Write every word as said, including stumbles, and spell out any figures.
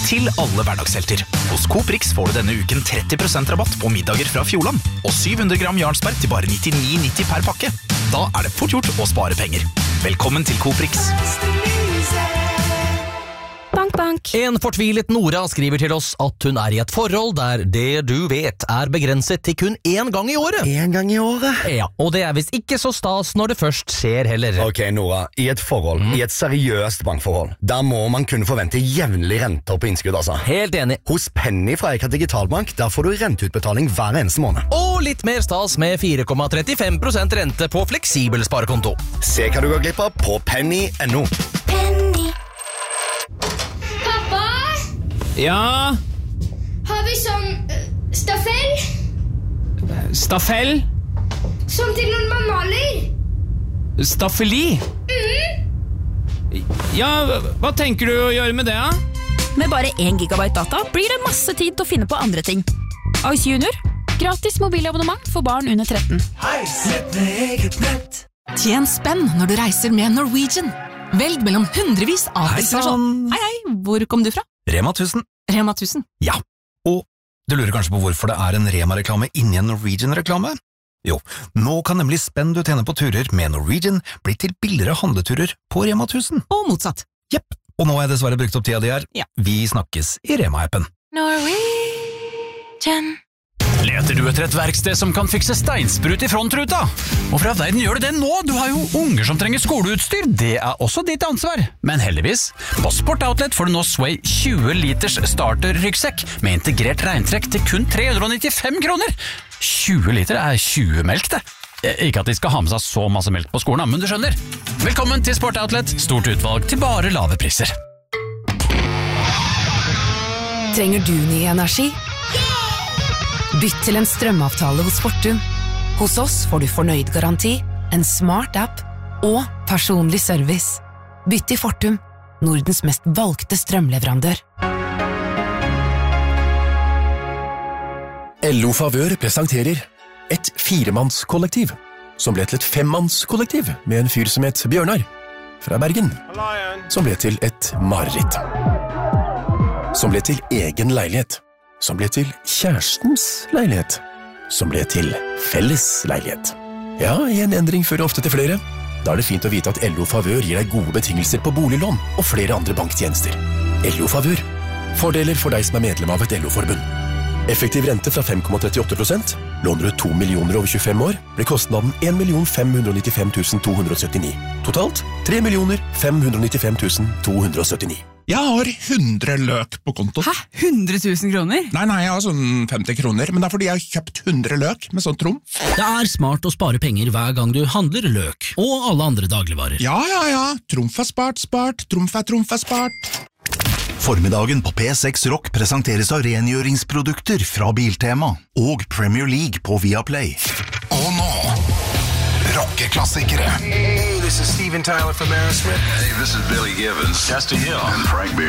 til alle hverdagshelter. Hos Coop Rix får du denne uken tretti prosent rabatt på middager fra Fjordland, og syv hundre gram Jarlsberg til bare nittini nitti per pakke. Da er det fort gjort å spare penger. Velkommen til Coop Rix. Bank, bank. En fortvilet Nora skriver til oss at hun er i et forhold der det du vet er begrenset til kun én gang i året. En gang i året? Ja, og det er visst ikke så stas når det først skjer heller. Ok, Nora, i et forhold, mm. i et seriøst bankforhold, der må man kunne forvente jevnlig renter på innskudd, altså. Helt enig. Hos Penny fra Eika Digitalbank, der får du renteutbetaling hver eneste måned. Og litt mer stas med fire komma trettifem prosent rente på fleksibel sparekonto. Se hva du går glipp av på penny punktum no. Penny. Ja? Har vi sånn uh, staffell? Staffell? Sånn til når man maler? Staffeli? Mm. Ja, hva tenker du å gjøre med det, da? Med bare én gigabyte data blir det masse tid til å finne på andre ting. Ice Junior. Gratis mobilabonnement for barn under tretten. Tjen spenn når du reiser med Norwegian. Velg mellom hundrevis av destinasjoner. Hei, hei, hvor kom du fra? Rema tusen. Rema tusen? Ja, og du lurer kanskje på hvorfor det er en Rema-reklame inni en Norwegian-reklame? Jo, nå kan nemlig spenn du tjener på turer med Norwegian bli til billigere handleturer på Rema tusen. Og motsatt. Jepp, og nå har jeg dessverre brukt opp tida di her. Ja. Vi snakkes i Rema-appen. Norwegian. Leter du etter et verksted som kan fikse steinsprut i frontruta? Hvorfor i verden gjør du det nå? Du har jo unger som trenger skoleutstyr. Det er også ditt ansvar. Men heldigvis, på Sport Outlet får du nå Sway tjue liters starter-ryggsekk med integrert regntrekk til kun tre hundre nittifem kroner. tjue liter er tjue melk, det. Ikke at de skal ha med seg så masse melk på skolen, men du skjønner. Velkommen til Sport Outlet. Stort utvalg til bare lave priser. Trenger du ny energi? Bytt til en strømavtale hos Fortum. Hos oss får du fornøyd garanti, en smart app og personlig service. Bytt til Fortum, Nordens mest valgte strømleverandør. L O Favør presenterer et firemannskollektiv, som ble til et femmannskollektiv med en fyr som het Bjørnar, fra Bergen, som ble til et mareritt. Som ble til egen leilighet. Som ble til kjærestens leilighet. Som ble til felles leilighet. Ja, en endring fører ofte til flere. Da er det fint å vite at L O Favør gir deg gode betingelser på boliglån og flere andre banktjenester. L O Favør. Fordeler for deg som er medlem av et L O-forbund. Effektiv rente fra fem komma trettiåtte prosent. Låner du to millioner over tjuefem år, blir kostnaden en million fem hundre nittifem tusen to hundre syttini. Totalt tre millioner fem hundre nittifem tusen to hundre syttini. Jeg har hundre løk på konto. Hæ? hundre tusen kroner? Nei, nei, jeg har sånn femti kroner, men det er fordi jeg har kjøpt hundre løk med sånn trumf. Det er smart å spare penger hver gang du handler løk, og alle andre dagligvarer. Ja, ja, ja. Trumf er spart, spart. Trumf er trumf er spart. Formiddagen på P seks Rock presenteres av rengjøringsprodukter fra Biltema og Premier League på Viaplay. Og nå, rockeklassikere. Hey, this is Steven Tyler from Aerosmith. Hey, this is Billy Gibbons. Chester Hill. And Frank Beard.